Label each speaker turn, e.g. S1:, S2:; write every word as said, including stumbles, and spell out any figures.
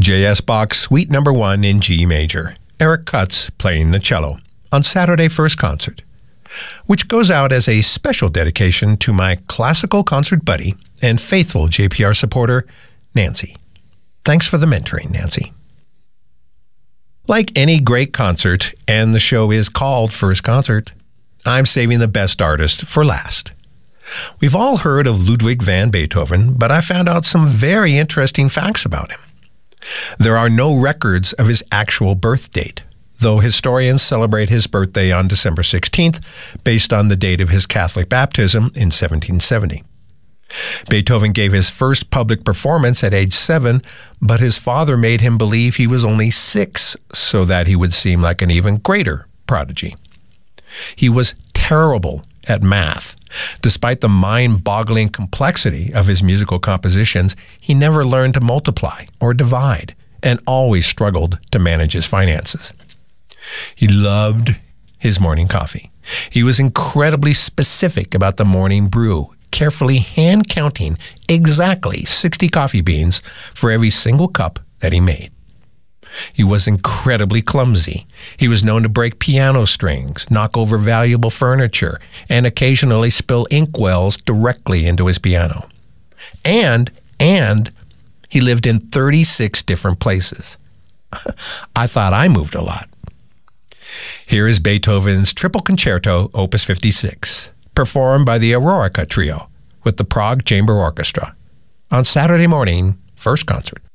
S1: J S Bach's Suite Number One in G major, Eric Cutts playing the cello on Saturday First Concert, which goes out as a special dedication to my classical concert buddy and faithful J P R supporter, Nancy. Thanks for the mentoring, Nancy. Like any great concert, and the show is called First Concert, I'm saving the best artist for last. We've all heard of Ludwig van Beethoven, but I found out some very interesting facts about him. There are no records of his actual birth date, though historians celebrate his birthday on December sixteenth based on the date of his Catholic baptism in seventeen seventy. Beethoven gave his first public performance at age seven, but his father made him believe he was only six so that he would seem like an even greater prodigy. He was terrible at math. Despite the mind-boggling complexity of his musical compositions, he never learned to multiply or divide and always struggled to manage his finances. He loved his morning coffee. He was incredibly specific about the morning brew, carefully hand-counting exactly sixty coffee beans for every single cup that he made. He was incredibly clumsy. He was known to break piano strings, knock over valuable furniture, and occasionally spill inkwells directly into his piano. And, and, he lived in thirty-six different places. I thought I moved a lot. Here is Beethoven's Triple Concerto, Opus fifty-six, performed by the Eroica Trio with the Prague Chamber Orchestra on Saturday morning, First Concert.